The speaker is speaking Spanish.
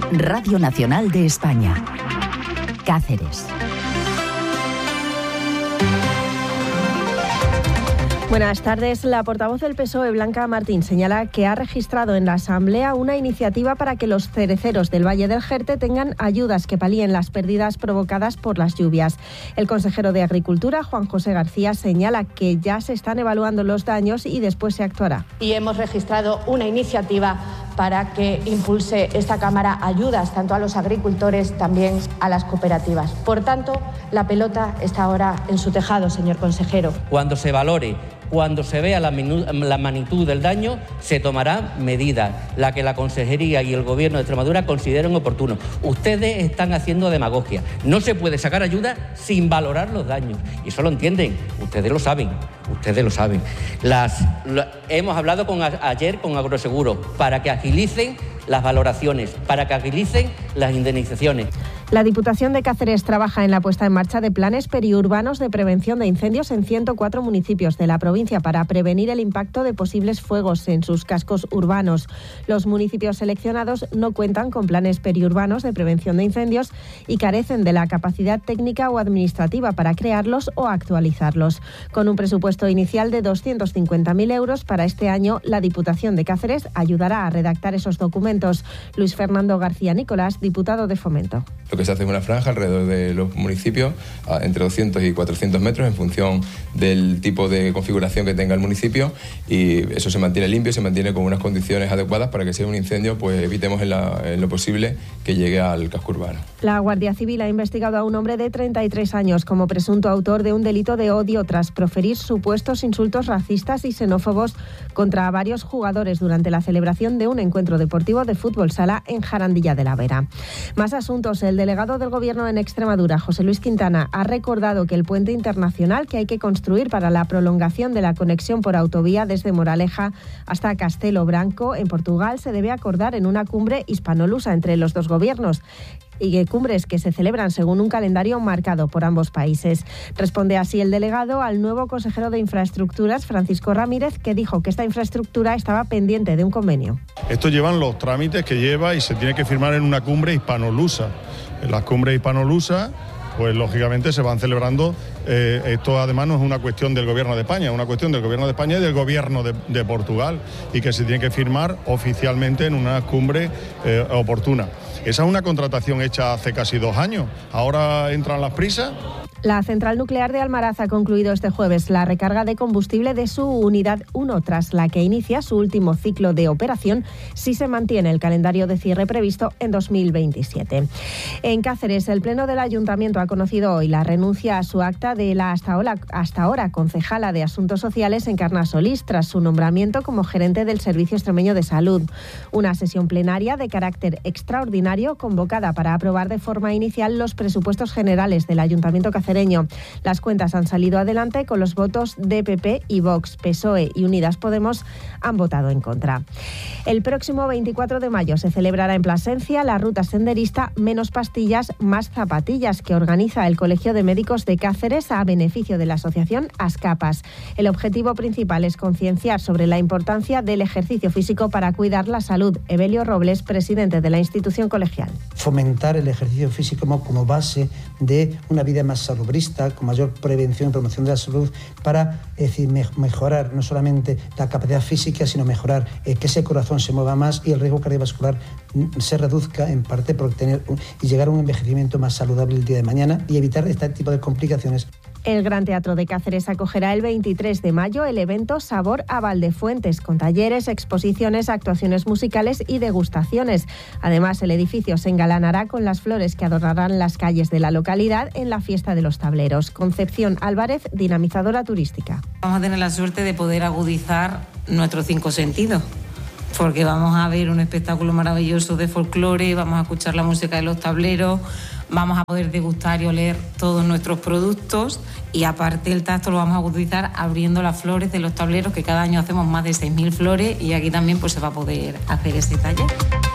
Radio Nacional de España. Cáceres. Buenas tardes. La portavoz del PSOE, Blanca Martín, señala que ha registrado en la Asamblea una iniciativa para que los cereceros del Valle del Jerte tengan ayudas que palíen las pérdidas provocadas por las lluvias. El consejero de Agricultura, Juan José García, señala que ya se están evaluando los daños y después se actuará. Y hemos registrado una iniciativa para que impulse esta Cámara ayudas tanto a los agricultores, también a las cooperativas. Por tanto, la pelota está ahora en su tejado, señor consejero. Cuando se valore, cuando se vea la magnitud del daño, se tomará medida, la que la Consejería y el Gobierno de Extremadura consideren oportuno. Ustedes están haciendo demagogia. No se puede sacar ayuda sin valorar los daños. Y eso lo entienden. Ustedes lo saben. Hemos hablado ayer con Agroseguro para que agilicen las valoraciones, para que agilicen las indemnizaciones. La Diputación de Cáceres trabaja en la puesta en marcha de planes periurbanos de prevención de incendios en 104 municipios de la provincia para prevenir el impacto de posibles fuegos en sus cascos urbanos. Los municipios seleccionados no cuentan con planes periurbanos de prevención de incendios y carecen de la capacidad técnica o administrativa para crearlos o actualizarlos. Con un presupuesto inicial de 250.000 euros para este año, la Diputación de Cáceres ayudará a redactar esos documentos. Luis Fernando García Nicolás, diputado de Fomento. Lo que se hace es una franja alrededor de los municipios, entre 200 y 400 metros, en función del tipo de configuración que tenga el municipio, y eso se mantiene limpio, se mantiene con unas condiciones adecuadas para que si hay un incendio, pues evitemos en lo posible que llegue al casco urbano. La Guardia Civil ha investigado a un hombre de 33 años como presunto autor de un delito de odio tras proferir supuestos insultos racistas y xenófobos contra varios jugadores durante la celebración de un encuentro deportivo de fútbol sala en Jarandilla de la Vera. Más asuntos. El delegado del Gobierno en Extremadura, José Luis Quintana, ha recordado que el puente internacional que hay que construir para la prolongación de la conexión por autovía desde Moraleja hasta Castelo Branco, en Portugal, se debe acordar en una cumbre hispanolusa entre los dos gobiernos, y cumbres que se celebran según un calendario marcado por ambos países. Responde así el delegado al nuevo consejero de Infraestructuras, Francisco Ramírez, que dijo que esta infraestructura estaba pendiente de un convenio. Esto llevan los trámites que lleva y se tiene que firmar en una cumbre hispanolusa. En las cumbres hispanolusas, pues lógicamente se van celebrando. Esto además no es una cuestión del Gobierno de España, es una cuestión del Gobierno de España y del Gobierno de Portugal, y que se tiene que firmar oficialmente en una cumbre oportuna. Esa es una contratación hecha hace casi 2 años. Ahora entran las prisas. La central nuclear de Almaraz ha concluido este jueves la recarga de combustible de su unidad 1, tras la que inicia su último ciclo de operación si se mantiene el calendario de cierre previsto en 2027. En Cáceres, el Pleno del Ayuntamiento ha conocido hoy la renuncia a su acta de la hasta ahora concejala de Asuntos Sociales, Encarna Solís, tras su nombramiento como gerente del Servicio Extremeño de Salud. Una sesión plenaria de carácter extraordinario convocada para aprobar de forma inicial los presupuestos generales del Ayuntamiento cacereño. Las cuentas han salido adelante con los votos de PP y Vox. PSOE y Unidas Podemos han votado en contra. El próximo 24 de mayo se celebrará en Plasencia la ruta senderista Menos pastillas, más zapatillas, que organiza el Colegio de Médicos de Cáceres a beneficio de la asociación Ascapas. El objetivo principal es concienciar sobre la importancia del ejercicio físico para cuidar la salud. Evelio Robles, presidente de la institución colegial. Fomentar el ejercicio físico como base de una vida más salubrista, con mayor prevención y promoción de la salud, para mejorar no solamente la capacidad física, sino mejorar que ese corazón se mueva más y el riesgo cardiovascular se reduzca, en parte por tener y llegar a un envejecimiento más saludable el día de mañana y evitar este tipo de complicaciones. El Gran Teatro de Cáceres acogerá el 23 de mayo el evento Sabor a Valdefuentes, con talleres, exposiciones, actuaciones musicales y degustaciones. Además, el edificio se engalanará con las flores que adornarán las calles de la localidad en la Fiesta de los Tableros. Concepción Álvarez, dinamizadora turística. Vamos a tener la suerte de poder agudizar nuestros 5 sentidos, porque vamos a ver un espectáculo maravilloso de folclore, vamos a escuchar la música de los tableros, vamos a poder degustar y oler todos nuestros productos, y aparte el tacto lo vamos a agudizar abriendo las flores de los tableros, que cada año hacemos más de 6.000 flores, y aquí también pues se va a poder hacer este taller.